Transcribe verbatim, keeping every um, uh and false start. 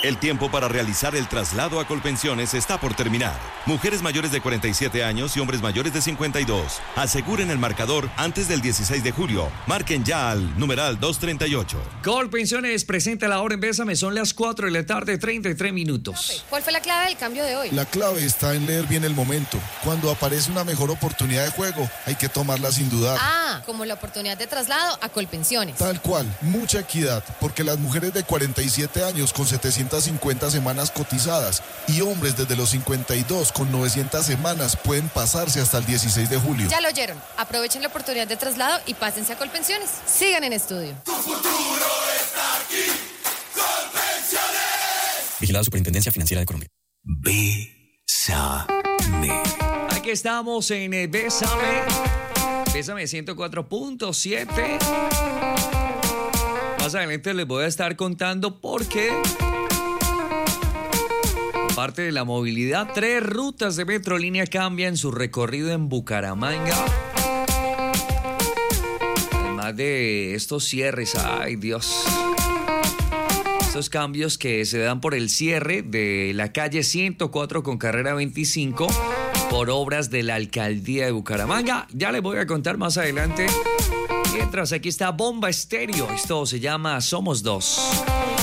El tiempo para realizar el traslado a Colpensiones está por terminar. Mujeres mayores de cuarenta y siete años y hombres mayores de cincuenta y dos. Aseguren el marcador antes del dieciséis de julio. Marquen ya al numeral doscientos treinta y ocho. Colpensiones presenta la hora en Bésame. Son las cuatro de la tarde, treinta y tres minutos. ¿Cuál fue la clave del cambio de hoy? La clave está en leer bien el momento. Cuando aparece una mejor oportunidad de juego, hay que tomarla sin dudar. Ah, como la oportunidad de traslado a Colpensiones. Tal cual, mucha equidad, porque las mujeres de cuarenta y siete años con setecientas cincuenta semanas cotizadas y hombres desde los cincuenta y dos con novecientas semanas pueden pasarse hasta el dieciséis de julio. Ya lo oyeron. Aprovechen la oportunidad de traslado y pásense a Colpensiones. Sigan en estudio. Tu futuro está aquí. Colpensiones. Vigilada Superintendencia Financiera de Colombia. Bésame. Aquí estamos en eh, Bésame. Bésame ciento cuatro punto siete. Más adelante les voy a estar contando por qué, aparte de la movilidad, tres rutas de Metrolínea cambian su recorrido en Bucaramanga. Además de estos cierres, ay Dios, estos cambios que se dan por el cierre de la calle ciento cuatro con carrera veinticinco por obras de la alcaldía de Bucaramanga. Ya les voy a contar más adelante. Mientras, aquí está Bomba Estéreo. Esto se llama Somos Dos.